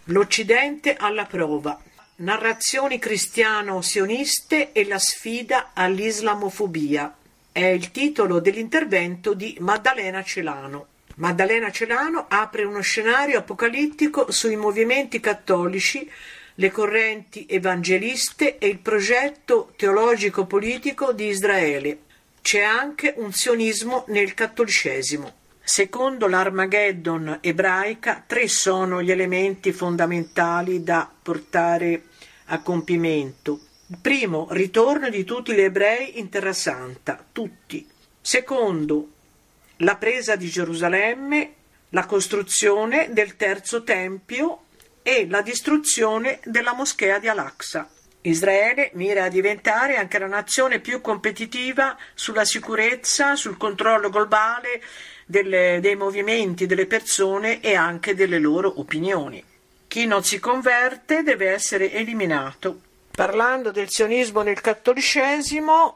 L'Occidente alla prova. Narrazioni cristiano-sioniste e la sfida all'islamofobia. È il titolo dell'intervento di Maddalena Celano. Maddalena Celano apre uno scenario apocalittico sui movimenti cattolici, le correnti evangeliste e il progetto teologico-politico di Israele. C'è anche un sionismo nel cattolicesimo. Secondo l'Armageddon ebraica, 3 sono gli elementi fondamentali da portare a compimento. Il primo, ritorno di tutti gli ebrei in Terra Santa, tutti. Secondo, la presa di Gerusalemme, la costruzione del terzo tempio e la distruzione della moschea di Al-Aqsa. Israele mira a diventare anche la nazione più competitiva sulla sicurezza, sul controllo globale dei movimenti delle persone e anche delle loro opinioni. Chi non si converte deve essere eliminato. Parlando del sionismo nel cattolicesimo,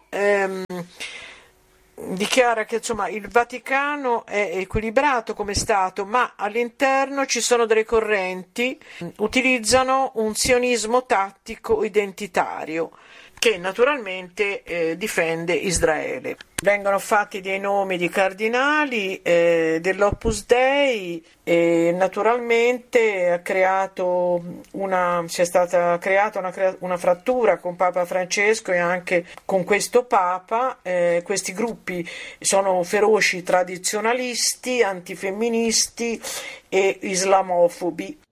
dichiara che il Vaticano è equilibrato come Stato, ma all'interno ci sono delle correnti che utilizzano un sionismo tattico identitario che naturalmente difende Israele. Vengono fatti dei nomi di cardinali dell'Opus Dei e naturalmente c'è stata creata una frattura con Papa Francesco e anche con questo Papa. Questi gruppi sono feroci tradizionalisti, antifemministi e islamofobi.